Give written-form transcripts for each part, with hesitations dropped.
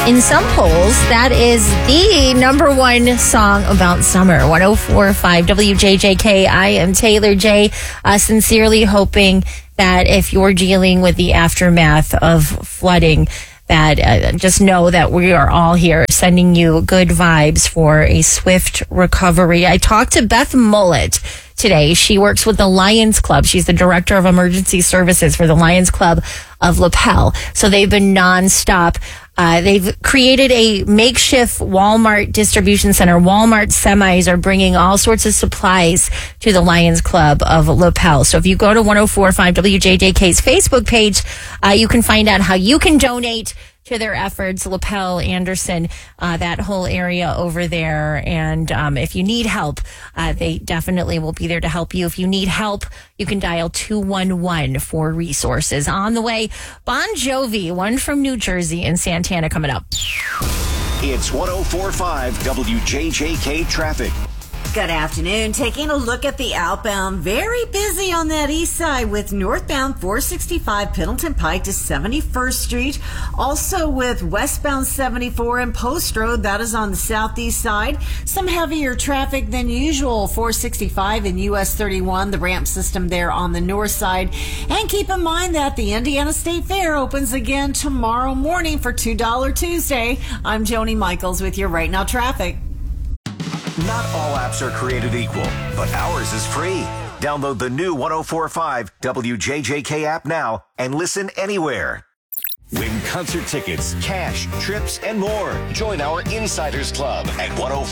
In some polls, that is the number one song about summer. 104.5 WJJK. I am Taylor J. Sincerely hoping that if you're dealing with the aftermath of flooding, that just know that we are all here sending you good vibes for a swift recovery. I talked to Beth Mullet today. She works with the Lions Club. She's the director of emergency services for the Lions Club of Lapel. So they've been nonstop. They've created a makeshift Walmart distribution center. Walmart semis are bringing all sorts of supplies to the Lions Club of Lapel. So if you go to 104.5 WJJK's Facebook page, you can find out how you can donate to their efforts, Lapel, Anderson, that whole area over there. And if you need help, they definitely will be there to help you. If you need help, you can dial 211 for resources. On the way, Bon Jovi, one from New Jersey and Santana coming up. It's 104.5 WJJK traffic. Good afternoon. Taking a look at the outbound. Very busy on that east side with northbound 465 Pendleton Pike to 71st Street. Also with westbound 74 and Post Road. That is on the southeast side. Some heavier traffic than usual. 465 and US 31, the ramp system there on the north side. And keep in mind that the Indiana State Fair opens again tomorrow morning for $2 Tuesday. I'm Joni Michaels with your Right Now traffic. Not all apps are created equal, but ours is free. Download the new 104.5 WJJK app now and listen anywhere. Win concert tickets, cash, trips, and more. Join our Insiders Club at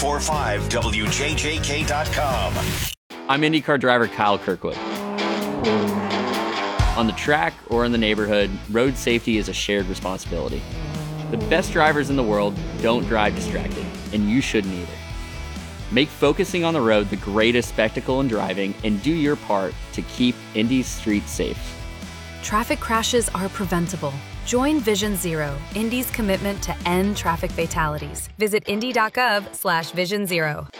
1045WJJK.com. I'm IndyCar driver Kyle Kirkwood. On the track or in the neighborhood, road safety is a shared responsibility. The best drivers in the world don't drive distracted, and you shouldn't either. Make focusing on the road the greatest spectacle in driving and do your part to keep Indy's streets safe. Traffic crashes are preventable. Join Vision Zero, Indy's commitment to end traffic fatalities. Visit indy.gov/Vision Zero.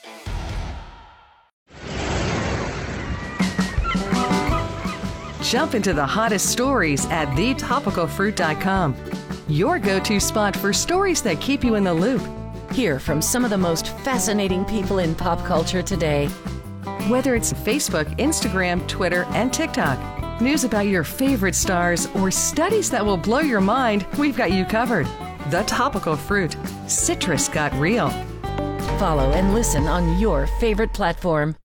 Jump into the hottest stories at thetopicalfruit.com. Your go-to spot for stories that keep you in the loop. Hear from some of the most fascinating people in pop culture today. Whether it's Facebook, Instagram, Twitter, and TikTok, news about your favorite stars, or studies that will blow your mind, we've got you covered. The Topical Fruit. Citrus got real. Follow and listen on your favorite platform.